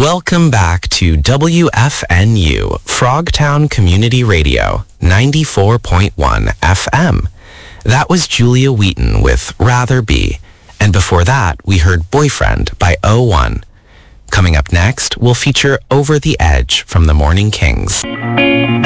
Welcome back to WFNU, Frogtown Community Radio, 94.1 FM. That was Julia Wheaton with Rather Be. And before that, we heard Boyfriend by O1. Coming up next, we'll feature Over the Edge from the Morning Kings.